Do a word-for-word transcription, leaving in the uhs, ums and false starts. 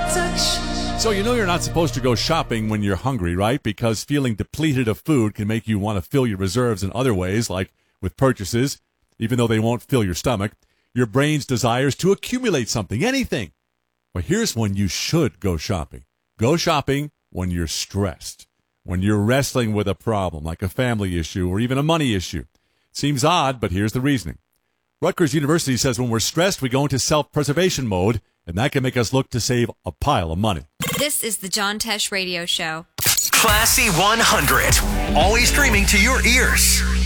touch. So you know you're not supposed to go shopping when you're hungry, right? Because feeling depleted of food can make you want to fill your reserves in other ways, like with purchases, even though they won't fill your stomach. Your brain's desires to accumulate something, anything. Well, here's when you should go shopping. Go shopping when you're stressed, when you're wrestling with a problem, like a family issue or even a money issue. Seems odd, but here's the reasoning. Rutgers University says when we're stressed, we go into self-preservation mode, and that can make us look to save a pile of money. This is the John Tesh Radio Show. Classy one hundred. Always streaming to your ears.